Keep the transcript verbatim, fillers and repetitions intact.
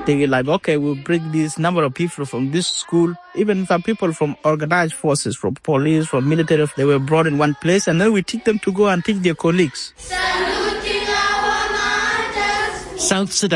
They were like, okay, we'll bring this number of people from this school. Even some people from organized forces, from police, from military, they were brought in one place, and then we teach them to go and teach their colleagues. South Sudan.